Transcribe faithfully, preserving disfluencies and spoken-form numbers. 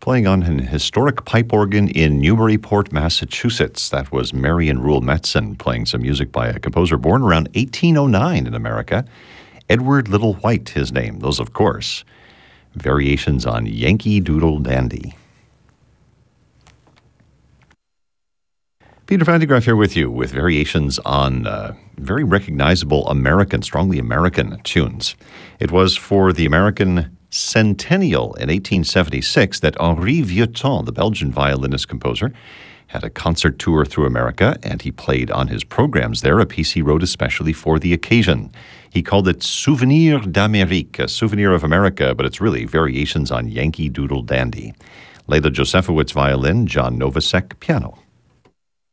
playing on an historic pipe organ in Newburyport, Massachusetts. That was Marion Rule Metzen playing some music by a composer born around eighteen oh nine in America. Edward Little White, his name. Those, of course, variations on Yankee Doodle Dandy. Peter Van de Graaff here with you with variations on uh, very recognizable American, strongly American tunes. It was for the American centennial in eighteen seventy-six that Henri Vieuxtemps, the Belgian violinist composer, had a concert tour through America, and he played on his programs there a piece he wrote especially for the occasion. He called it Souvenir d'Amérique, a souvenir of America, but it's really variations on Yankee Doodle Dandy. Leila Josefowicz violin, John Novosek piano.